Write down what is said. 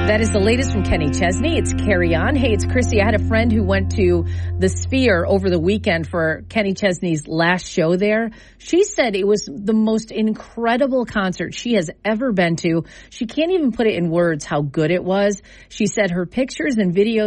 That is the latest from Kenny Chesney. It's Carry On. Hey, it's Chrissy. I had a friend who went to the Sphere over the weekend for Kenny Chesney's last show there. She said it was the most incredible concert she has ever been to. She can't even put it in words how good it was. She said her pictures and videos